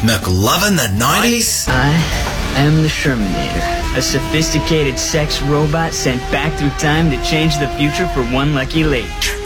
McLovin the 90s? I am the Shermanator, a sophisticated sex robot sent back through time to change the future for one lucky lady.